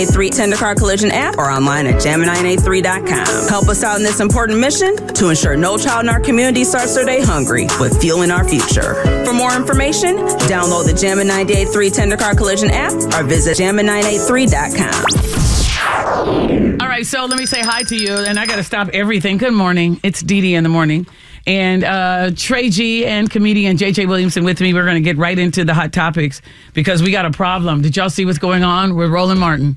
3 Tendercar Collision app or online at Jam983.com. Help us out in this important mission to ensure no child in our community starts their day hungry with fueling our future. For more information, download the Jammin' 98.3 Tendercar Collision app or visit Jam983.com. All right, so let me say hi to you, and I got to stop everything. Good morning. It's Dee Dee in the morning. And Trey G and comedian JJ Williamson with me. We're going to get right into the hot topics because we got a problem. Did y'all see what's going on with Roland Martin?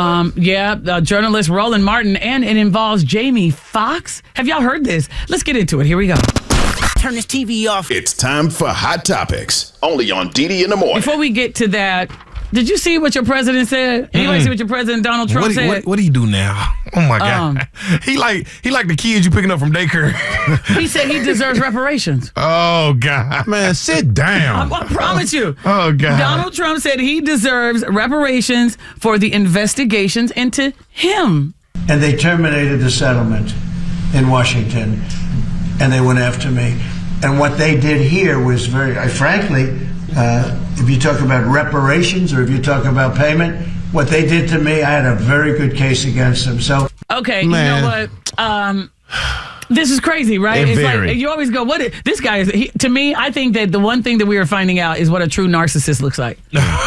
Journalist Roland Martin, and it involves Jamie Foxx. Have y'all heard this? Let's get into it. Here we go. Turn this TV off. It's time for Hot Topics, only on Dee Dee in the morning. Before we get to that, did you see what your president said? Anybody see what your president Donald Trump said? What do you do now? Oh my God. He like the kids you picking up from daycare. He said he deserves reparations. Oh God. Man, sit down. I promise you. Oh God. Donald Trump said he deserves reparations for the investigations into him. And they terminated the settlement in Washington, and they went after me. And what they did here was very, frankly, if you talk about reparations or if you talk about payment, what they did to me, I had a very good case against them. So, okay, Man. You know what? This is crazy, right? It's like you always go, this guy is, to me, I think that the one thing that we are finding out is what a true narcissist looks like.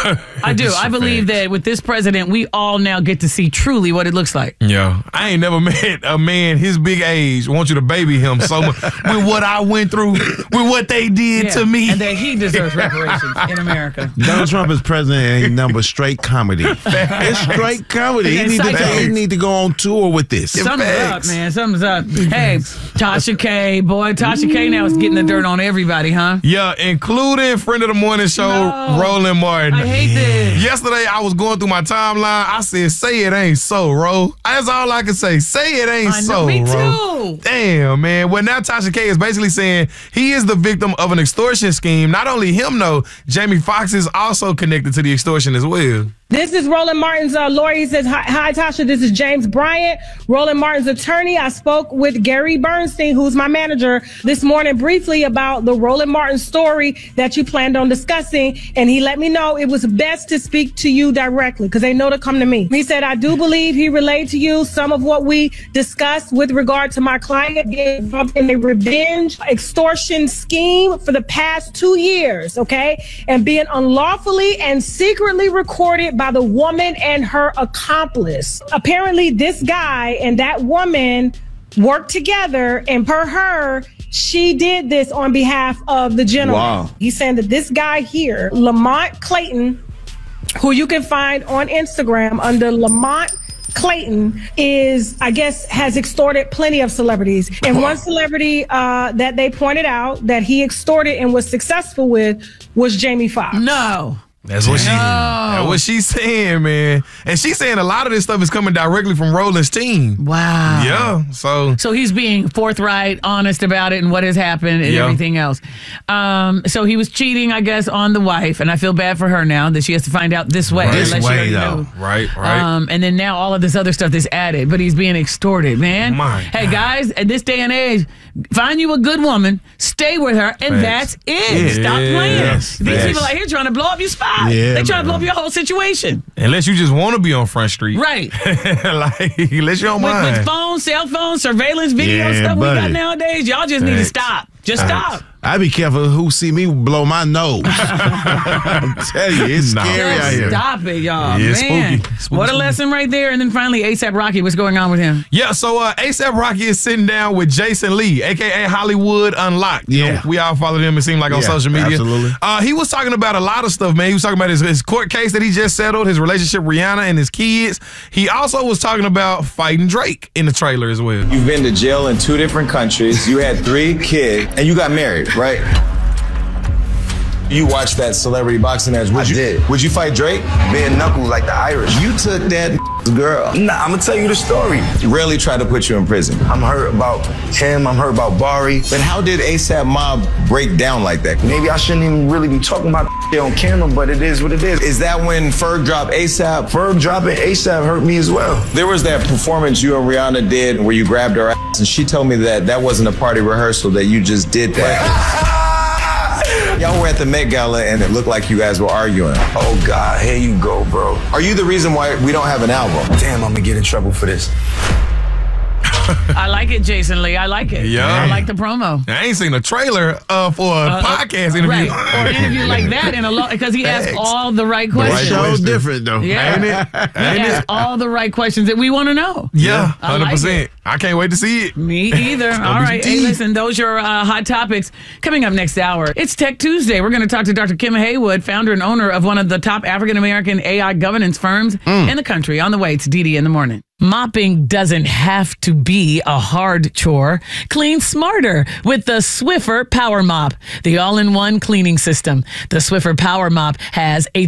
I do. I believe that with this president, we all now get to see truly what it looks like. Yeah. I ain't never met a man his big age want you to baby him so much with what I went through, with what they did to me. And that he deserves reparations in America. Donald Trump is president and ain't number straight comedy. It's straight comedy. He need to go on tour with this. Something's up, man. Something's up. Hey, Tasha K. Boy, Tasha K now is getting the dirt on everybody, huh? Yeah, including friend of the morning show, Roland Martin. I hate this. Yesterday, I was going through my timeline. I said, say it ain't so, Ro. That's all I can say. Say it ain't so, me Ro. too. Damn, man. Well, now Tasha K is basically saying he is the victim of an extortion scheme. Not only him, though, Jamie Foxx is also connected to the extortion as well. This is Roland Martin's lawyer. He says, hi, Tasha, this is James Bryant, Roland Martin's attorney. I spoke with Gary Bernstein, who's my manager, this morning briefly about the Roland Martin story that you planned on discussing. And he let me know it was best to speak to you directly because they know to come to me. He said, I do believe he relayed to you some of what we discussed with regard to my client being involved in a revenge extortion scheme for the past 2 years, okay? And being unlawfully and secretly recorded by the woman and her accomplice. Apparently, this guy and that woman worked together, and per her, she did this on behalf of the gentleman. Wow. He's saying that this guy here, Lamont Clayton, who you can find on Instagram under Lamont Clayton, is, I guess, has extorted plenty of celebrities. And one celebrity that they pointed out that he extorted and was successful with was Jamie Foxx. No. That's what she's saying, man. And she's saying a lot of this stuff is coming directly from Roland's team. Wow. Yeah. So he's being forthright, honest about it and what has happened and everything else. So he was cheating, I guess, on the wife, and I feel bad for her now that she has to find out this way. This way, though. Know. Right. And then now all of this other stuff that's added, but he's being extorted, man. Hey, guys, at this day and age, find you a good woman, stay with her, and that's it. Stop playing. These people out here trying to blow up your spot. Yeah, they trying to blow up your whole situation. Unless you just want to be on Front Street. Right. Like, unless you don't mind. With phones, cell phones, surveillance video stuff we got nowadays, y'all just need to stop. Just stop. I be careful who see me blow my nose. I'm telling you, it's scary out here. Stop it, y'all. Yeah, Man. spooky. What a lesson right there. And then finally, A$AP Rocky. What's going on with him? Yeah, so A$AP Rocky is sitting down with Jason Lee, a.k.a. Hollywood Unlocked. Yeah. You know, we all follow him, it seemed like, on social media. Absolutely. He was talking about a lot of stuff, man. He was talking about his court case that he just settled, his relationship with Rihanna and his kids. He also was talking about fighting Drake in the trailer as well. You've been to jail in 2 different countries. You had 3 kids, and you got married, right? You watched that celebrity boxing match. Would you fight Drake? Bare knuckles like the Irish. You took that girl. Nah, I'm gonna tell you the story. Rarely tried to put you in prison. I'm hurt about him. I'm hurt about Bari. But how did A$AP Mob break down like that? Maybe I shouldn't even really be talking about on camera, but it is what it is. Is that when Ferg dropped A$AP? Ferg dropping A$AP hurt me as well. There was that performance you and Rihanna did where you grabbed her ass, and she told me that wasn't a party rehearsal, that you just did that. Y'all were at the Met Gala and it looked like you guys were arguing. Oh, God, here you go, bro. Are you the reason why we don't have an album? Damn, I'm gonna get in trouble for this. I like it, Jason Lee. I like it. Yeah. I like the promo. I ain't seen a trailer for a podcast interview. Right. Or an interview like that because he asked all the right questions. The show's different, though. Yeah. Ain't it? He asked all the right questions that we want to know. Yeah, I like 100%. it. I can't wait to see it. Me either. All right. Hey, listen, those are hot topics. Coming up next hour, it's Tech Tuesday. We're going to talk to Dr. Kim Haywood, founder and owner of one of the top African-American AI governance firms in the country. On the way, it's Didi in the morning. Mopping doesn't have to be a hard chore. Clean smarter with the Swiffer Power Mop, the all-in-one cleaning system. The Swiffer Power Mop has a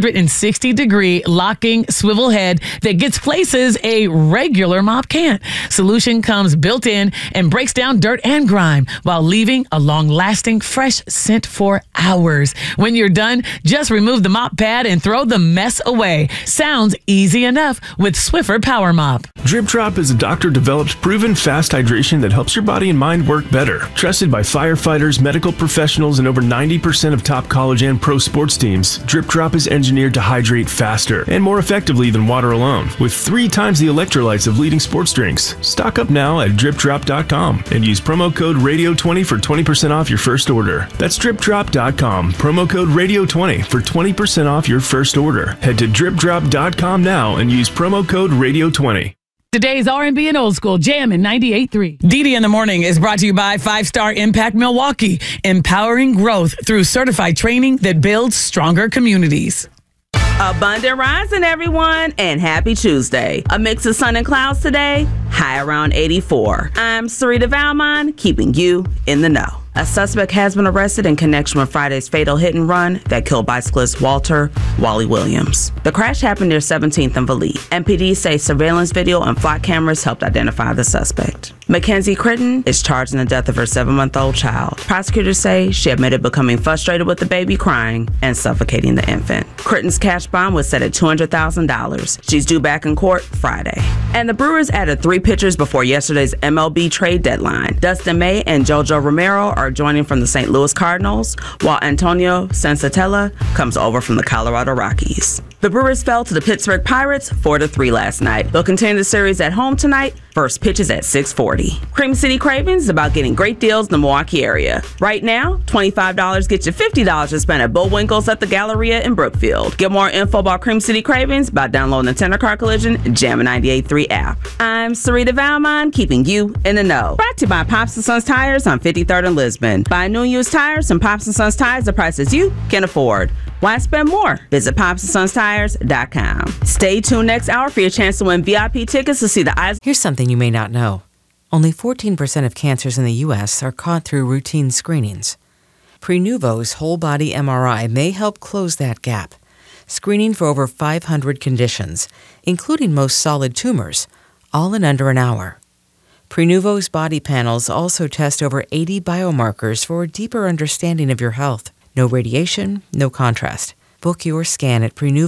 360-degree locking swivel head that gets places a regular mop can't. Solution comes built in and breaks down dirt and grime while leaving a long-lasting fresh scent for hours. When you're done, just remove the mop pad and throw the mess away. Sounds easy enough with Swiffer Power Mop. Drip Drop is a doctor-developed, proven fast hydration that helps your body and mind work better. Trusted by firefighters, medical professionals, and over 90% of top college and pro sports teams, Drip Drop is engineered to hydrate faster and more effectively than water alone, with 3 times the electrolytes of leading sports drinks. Stock up now at dripdrop.com and use promo code RADIO20 for 20% off your first order. That's dripdrop.com, promo code RADIO20 for 20% off your first order. Head to dripdrop.com now and use promo code RADIO20. Today's R&B and old school jam in 98.3. Didi in the morning is brought to you by 5-Star Impact Milwaukee, empowering growth through certified training that builds stronger communities. Abundant rising, everyone, and happy Tuesday. A mix of sun and clouds today, high around 84. I'm Sarita Valmont, keeping you in the know. A suspect has been arrested in connection with Friday's fatal hit and run that killed bicyclist Walter Wally Williams. The crash happened near 17th and Valete. MPD say surveillance video and flock cameras helped identify the suspect. Mackenzie Critton is charged in the death of her 7-month-old child. Prosecutors say she admitted becoming frustrated with the baby crying and suffocating the infant. Critton's cash bond was set at $200,000. She's due back in court Friday. And the Brewers added 3 pitchers before yesterday's MLB trade deadline. Dustin May and JoJo Romero are joining from the St. Louis Cardinals, while Antonio Sensatella comes over from the Colorado Rockies. The Brewers fell to the Pittsburgh Pirates 4-3 last night. They'll continue the series at home tonight. First pitch is at 6:40. Cream City Cravings is about getting great deals in the Milwaukee area. Right now, $25 gets you $50 to spend at Bullwinkle's at the Galleria in Brookfield. Get more info about Cream City Cravings by downloading the Tender Car Collision Jammin' 98.3 app. I'm Sarita Valmont, keeping you in the know. Brought to you by Pops & Sons Tires on 53rd and Lisbon. Buy new and used tires from Pops & Sons Tires at prices you can afford. Why spend more? Visit popsandsonstires.com. Stay tuned next hour for your chance to win VIP tickets to see the eyes. Here's something you may not know. Only 14% of cancers in the U.S. are caught through routine screenings. Prenuvo's whole-body MRI may help close that gap, screening for over 500 conditions, including most solid tumors, all in under an hour. Prenuvo's body panels also test over 80 biomarkers for a deeper understanding of your health. No radiation, no contrast. Book your scan at Prenuvo.